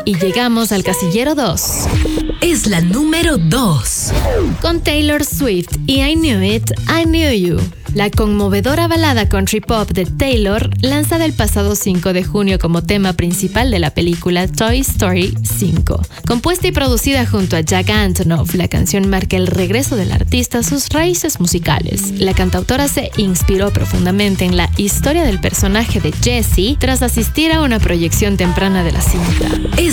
Y llegamos al casillero 2. Es la número 2. Con Taylor Swift y I Knew It, I Knew You. La conmovedora balada country pop de Taylor, lanzada el pasado 5 de junio como tema principal de la película Toy Story 5. Compuesta y producida junto a Jack Antonoff, la canción marca el regreso del artista a sus raíces musicales. La cantautora se inspiró profundamente en la historia del personaje de Jessie tras asistir a una proyección temprana de la cinta.